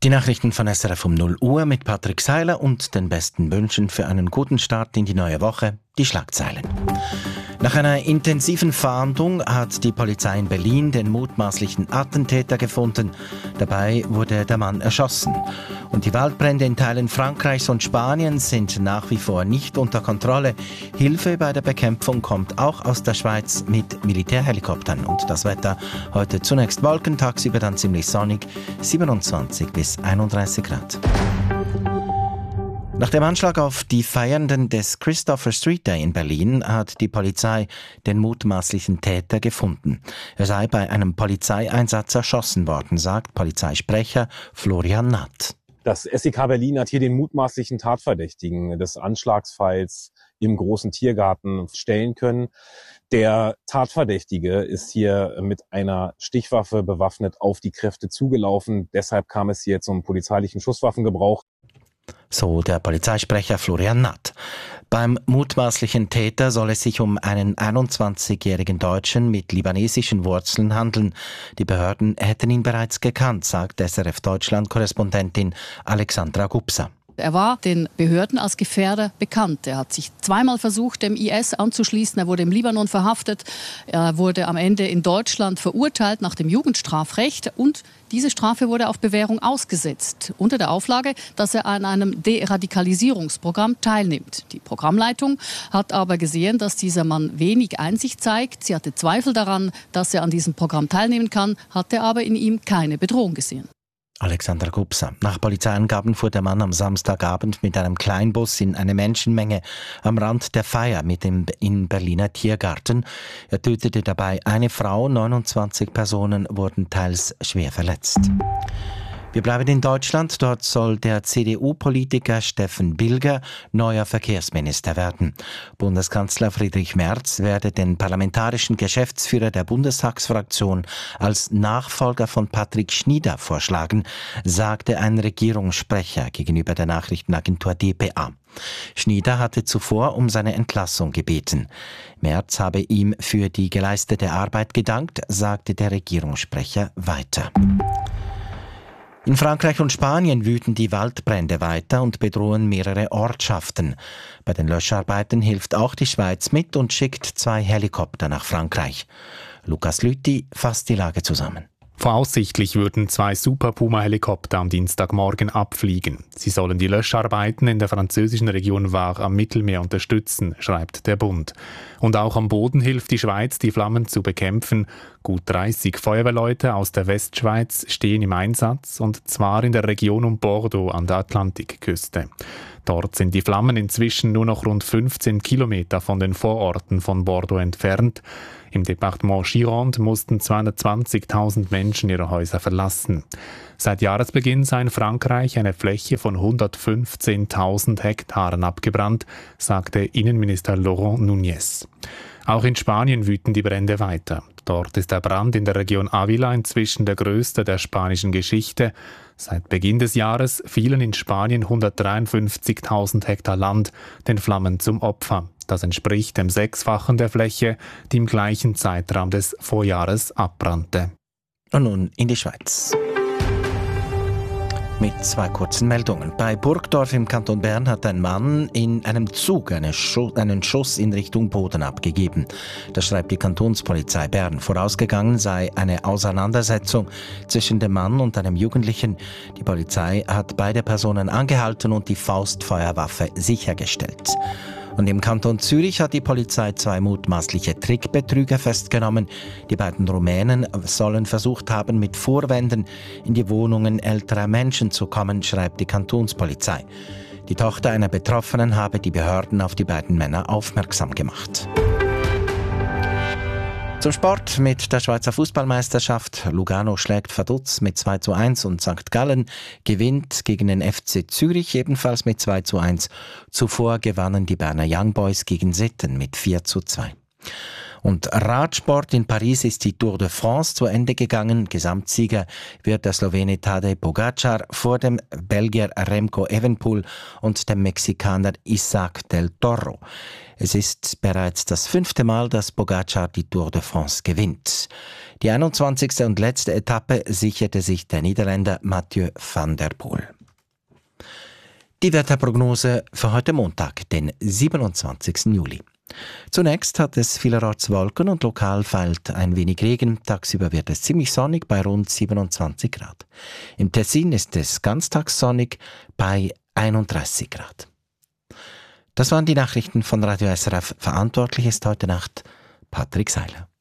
Die Nachrichten von SRF um 0 Uhr mit Patrick Seiler und den besten Wünschen für einen guten Start in die neue Woche. Die Schlagzeilen. Nach einer intensiven Fahndung hat die Polizei in Berlin den mutmaßlichen Attentäter gefunden. Dabei wurde der Mann erschossen. Und die Waldbrände in Teilen Frankreichs und Spaniens sind nach wie vor nicht unter Kontrolle. Hilfe bei der Bekämpfung kommt auch aus der Schweiz mit Militärhelikoptern. Und das Wetter heute zunächst Wolken, tagsüber dann ziemlich sonnig, 27 bis 31 Grad. Nach dem Anschlag auf die Feiernden des Christopher Street Day in Berlin hat die Polizei den mutmaßlichen Täter gefunden. Er sei bei einem Polizeieinsatz erschossen worden, sagt Polizeisprecher Florian Natt. Das SEK Berlin hat hier den mutmaßlichen Tatverdächtigen des Anschlagsfalls im großen Tiergarten stellen können. Der Tatverdächtige ist hier mit einer Stichwaffe bewaffnet auf die Kräfte zugelaufen. Deshalb kam es hier zum polizeilichen Schusswaffengebrauch. So der Polizeisprecher Florian Natt. Beim mutmaßlichen Täter soll es sich um einen 21-jährigen Deutschen mit libanesischen Wurzeln handeln. Die Behörden hätten ihn bereits gekannt, sagt SRF-Deutschland-Korrespondentin Alexandra Gubser. Er war den Behörden als Gefährder bekannt. Er hat sich zweimal versucht, dem IS anzuschließen. Er wurde im Libanon verhaftet. Er wurde am Ende in Deutschland verurteilt nach dem Jugendstrafrecht. Und diese Strafe wurde auf Bewährung ausgesetzt, unter der Auflage, dass er an einem Deradikalisierungsprogramm teilnimmt. Die Programmleitung hat aber gesehen, dass dieser Mann wenig Einsicht zeigt. Sie hatte Zweifel daran, dass er an diesem Programm teilnehmen kann, hatte aber in ihm keine Bedrohung gesehen. Alexander Gubser. Nach Polizeiangaben fuhr der Mann am Samstagabend mit einem Kleinbus in eine Menschenmenge am Rand der Feier mit dem in Berliner Tiergarten. Er tötete dabei eine Frau, 29 Personen wurden teils schwer verletzt. Wir bleiben in Deutschland. Dort soll der CDU-Politiker Steffen Bilger neuer Verkehrsminister werden. Bundeskanzler Friedrich Merz werde den parlamentarischen Geschäftsführer der Bundestagsfraktion als Nachfolger von Patrick Schnieder vorschlagen, sagte ein Regierungssprecher gegenüber der Nachrichtenagentur dpa. Schnieder hatte zuvor um seine Entlassung gebeten. Merz habe ihm für die geleistete Arbeit gedankt, sagte der Regierungssprecher weiter. In Frankreich und Spanien wüten die Waldbrände weiter und bedrohen mehrere Ortschaften. Bei den Löscharbeiten hilft auch die Schweiz mit und schickt 2 Helikopter nach Frankreich. Lukas Lüthi fasst die Lage zusammen. Voraussichtlich würden 2 Super Puma-Helikopter am Dienstagmorgen abfliegen. Sie sollen die Löscharbeiten in der französischen Region Var am Mittelmeer unterstützen, schreibt der Bund. Und auch am Boden hilft die Schweiz, die Flammen zu bekämpfen. Gut 30 Feuerwehrleute aus der Westschweiz stehen im Einsatz, und zwar in der Region um Bordeaux an der Atlantikküste. Dort sind die Flammen inzwischen nur noch rund 15 Kilometer von den Vororten von Bordeaux entfernt. Im Departement Gironde mussten 220.000 Menschen ihre Häuser verlassen. Seit Jahresbeginn sei in Frankreich eine Fläche von 115.000 Hektaren abgebrannt, sagte Innenminister Laurent Nunez. Auch in Spanien wüten die Brände weiter. Dort ist der Brand in der Region Ávila inzwischen der größte der spanischen Geschichte. Seit Beginn des Jahres fielen in Spanien 153.000 Hektar Land den Flammen zum Opfer. Das entspricht dem 6-fachen der Fläche, die im gleichen Zeitraum des Vorjahres abbrannte. Und nun in die Schweiz. Mit 2 kurzen Meldungen. Bei Burgdorf im Kanton Bern hat ein Mann in einem Zug einen Schuss in Richtung Boden abgegeben. Das schreibt die Kantonspolizei Bern. Vorausgegangen sei eine Auseinandersetzung zwischen dem Mann und einem Jugendlichen. Die Polizei hat beide Personen angehalten und die Faustfeuerwaffe sichergestellt. Und im Kanton Zürich hat die Polizei 2 mutmaßliche Trickbetrüger festgenommen. Die beiden Rumänen sollen versucht haben, mit Vorwänden in die Wohnungen älterer Menschen zu kommen, schreibt die Kantonspolizei. Die Tochter einer Betroffenen habe die Behörden auf die beiden Männer aufmerksam gemacht. Zum Sport mit der Schweizer Fußballmeisterschaft. Lugano schlägt Vaduz mit 2:1 und St. Gallen gewinnt gegen den FC Zürich ebenfalls mit 2:1. Zuvor gewannen die Berner Young Boys gegen Sitten mit 4:2. Und Radsport in Paris ist die Tour de France zu Ende gegangen. Gesamtsieger wird der Slowene Tadej Pogačar vor dem Belgier Remco Evenepoel und dem Mexikaner Isaac del Toro. Es ist bereits das 5. Mal, dass Pogačar die Tour de France gewinnt. Die 21. und letzte Etappe sicherte sich der Niederländer Mathieu van der Poel. Die Wetterprognose für heute Montag, den 27. Juli. Zunächst hat es vielerorts Wolken und lokal fällt ein wenig Regen. Tagsüber wird es ziemlich sonnig bei rund 27 Grad. Im Tessin ist es ganztags sonnig bei 31 Grad. Das waren die Nachrichten von Radio SRF. Verantwortlich ist heute Nacht Patrick Seiler.